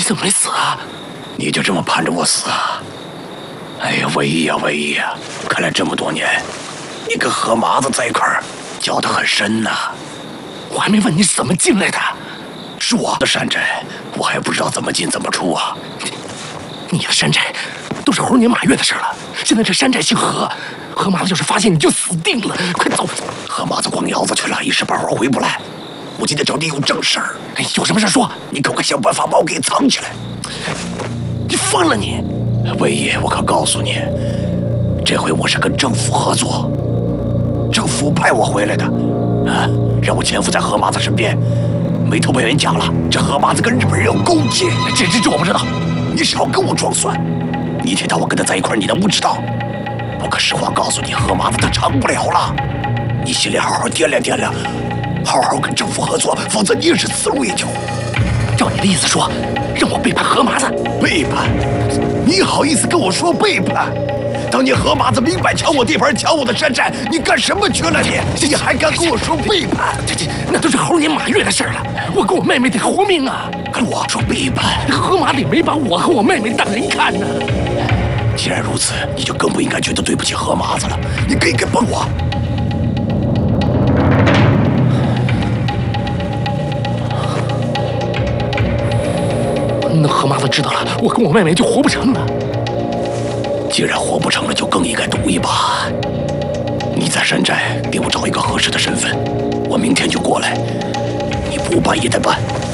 怎么没死啊？ 你就这么盼着我死啊？哎呀，唯一呀，唯一呀！看来这么多年，你跟河麻子在一块儿，交得很深呐。 我还没问你是怎么进来的。 是我的山寨，我还不知道怎么进怎么出啊。 你的山寨都是猴年马月的事了，现在这山寨姓何，河麻子要是发现你就死定了。快走！ 河麻子逛窑子去了，一时半会儿回不来。我今天找你有正事儿。 哎，有什么事说？ 你可快想办法把我给藏起来！ 你疯了你！ 魏爷，我可告诉你，这回我是跟政府合作，政府派我回来的，啊，让我潜伏在河麻子身边。没头被人讲了，这河麻子跟日本人有勾结。 这我不知道， 你少跟我装蒜！你一天到晚跟他在一块儿，你能不知道？我可实话告诉你，河麻子他长不了了。你心里好好掂量掂量，好好跟政府合作，否则你也是死路一条。 照你的意思说，让我背叛河麻子？ 背叛？你好意思跟我说背叛？当年河麻子明摆抢我地盘，抢我的山寨，你干什么去了你？你还敢跟我说背叛？ 那都是猴年马月的事了。我跟我妹妹得活命啊！ 跟我说背叛？ 河麻里没把我和我妹妹当人看呢。 既然如此，你就更不应该觉得对不起河麻子了。你更应该帮我。 那河麻子知道了，我跟我妹妹就活不成了。 既然活不成了，就更应该赌一把。你在山寨给我找一个合适的身份，我明天就过来。你不办也得办。